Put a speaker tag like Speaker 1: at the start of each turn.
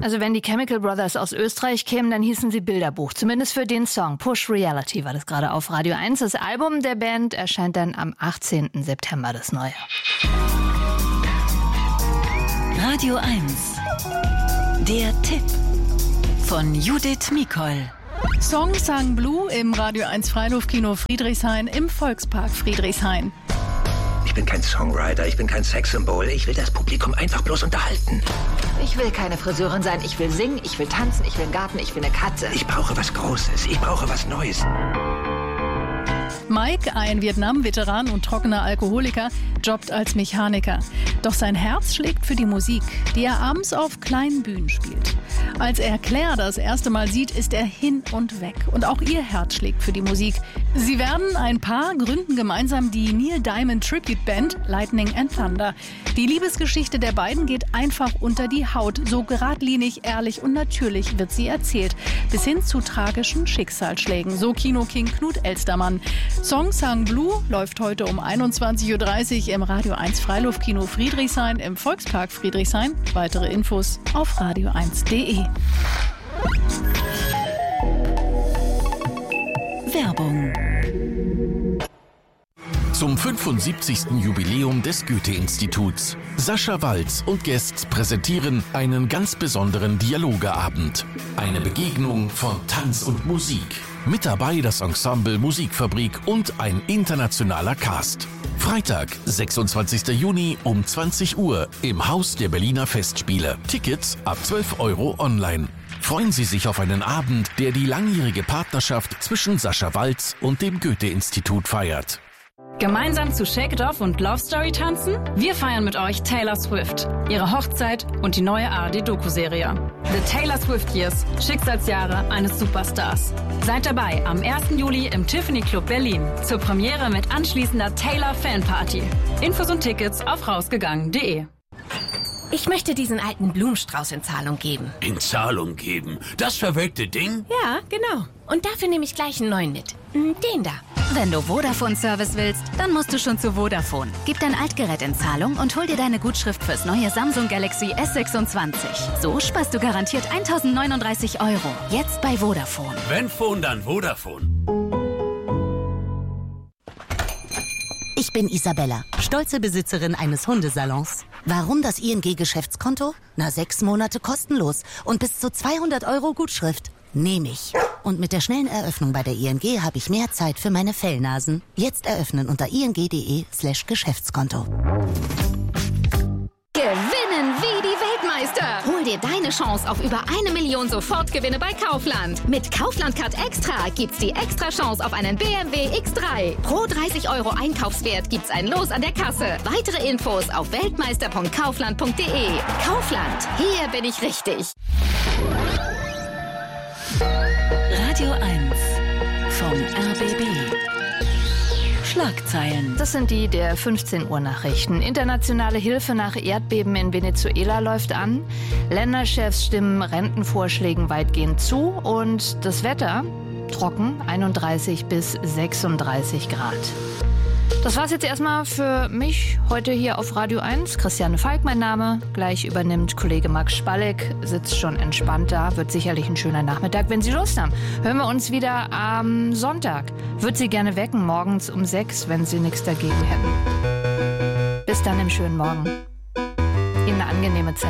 Speaker 1: Also wenn die Chemical Brothers aus Österreich kämen, dann hießen sie Bilderbuch. Zumindest für den Song. Push Reality war das gerade auf Radio 1. Das Album der Band erscheint dann am 18. September, das neue.
Speaker 2: Radio 1. Der Tipp von Judith Mikol.
Speaker 3: Song Sang Blue im Radio 1 Freiluftkino Friedrichshain im Volkspark Friedrichshain.
Speaker 4: Ich bin kein Songwriter, ich bin kein Sexsymbol. Ich will das Publikum einfach bloß unterhalten.
Speaker 5: Ich will keine Friseurin sein. Ich will singen, ich will tanzen, ich will einen Garten, ich will eine Katze.
Speaker 4: Ich brauche was Großes, ich brauche was Neues.
Speaker 3: Mike, ein Vietnam-Veteran und trockener Alkoholiker, jobbt als Mechaniker. Doch sein Herz schlägt für die Musik, die er abends auf kleinen Bühnen spielt. Als er Claire das erste Mal sieht, ist er hin und weg. Und auch ihr Herz schlägt für die Musik. Sie werden ein Paar, gründen gemeinsam die Neil Diamond Tribute Band Lightning and Thunder. Die Liebesgeschichte der beiden geht einfach unter die Haut. So geradlinig, ehrlich und natürlich wird sie erzählt. Bis hin zu tragischen Schicksalsschlägen. So Kino-King Knut Elstermann. Song Sang Blue läuft heute um 21.30 Uhr im Radio 1 Freiluftkino Friedrichshain im Volkspark Friedrichshain. Weitere Infos auf radio1.de.
Speaker 2: Werbung.
Speaker 6: Zum 75. Jubiläum des Goethe-Instituts. Sascha Waltz und Guests präsentieren einen ganz besonderen Dialogeabend. Eine Begegnung von Tanz und Musik. Mit dabei das Ensemble Musikfabrik und ein internationaler Cast. Freitag, 26. Juni um 20 Uhr im Haus der Berliner Festspiele. Tickets ab 12 € online. Freuen Sie sich auf einen Abend, der die langjährige Partnerschaft zwischen Sascha Waltz und dem Goethe-Institut feiert.
Speaker 7: Gemeinsam zu Shake It Off und Love Story tanzen? Wir feiern mit euch Taylor Swift, ihre Hochzeit und die neue ARD-Doku-Serie. The Taylor Swift Years, Schicksalsjahre eines Superstars. Seid dabei am 1. Juli im Tiffany Club Berlin zur Premiere mit anschließender Taylor Fanparty. Infos und Tickets auf rausgegangen.de.
Speaker 8: Ich möchte diesen alten Blumenstrauß in Zahlung geben.
Speaker 9: In Zahlung geben? Das verwelkte Ding?
Speaker 8: Ja, genau. Und dafür nehme ich gleich einen neuen mit. Den da.
Speaker 10: Wenn du Vodafone-Service willst, dann musst du schon zu Vodafone. Gib dein Altgerät in Zahlung und hol dir deine Gutschrift fürs neue Samsung Galaxy S26. So sparst du garantiert 1.039 €. Jetzt bei Vodafone.
Speaker 9: Wenn Phone, dann Vodafone.
Speaker 11: Ich bin Isabella, stolze Besitzerin eines Hundesalons. Warum das ING-Geschäftskonto? 6 Monate kostenlos und bis zu 200 € Gutschrift. Nehme ich. Und mit der schnellen Eröffnung bei der ING habe ich mehr Zeit für meine Fellnasen. Jetzt eröffnen unter ing.de/Geschäftskonto.
Speaker 12: Gewinnen wie die Weltmeister. Hol dir deine Chance auf über 1 Million Sofortgewinne bei Kaufland. Mit Kaufland Card Extra gibt's die extra Chance auf einen BMW X3. Pro 30 € Einkaufswert gibt's ein Los an der Kasse. Weitere Infos auf weltmeister.kaufland.de. Kaufland, hier bin ich richtig.
Speaker 2: Radio 1 vom RBB. Schlagzeilen.
Speaker 1: Das sind die der 15 Uhr Nachrichten. Internationale Hilfe nach Erdbeben in Venezuela läuft an. Länderchefs stimmen Rentenvorschlägen weitgehend zu. Und das Wetter trocken, 31 bis 36 Grad. Das war's jetzt erstmal für mich heute hier auf Radio 1. Christiane Falk mein Name. Gleich übernimmt Kollege Max Spalleck, sitzt schon entspannt da. Wird sicherlich ein schöner Nachmittag, wenn Sie Lust haben. Hören wir uns wieder am Sonntag. Würde Sie gerne wecken, morgens um 6, wenn Sie nichts dagegen hätten. Bis dann im schönen Morgen. Ihnen eine angenehme Zeit.